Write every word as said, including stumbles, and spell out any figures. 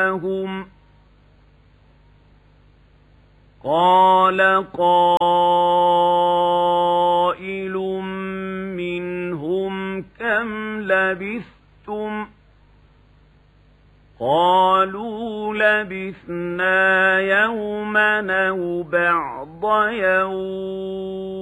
لهم قال قائل منهم كم لبثتم قالوا لبثنا يوما أو بعض يوم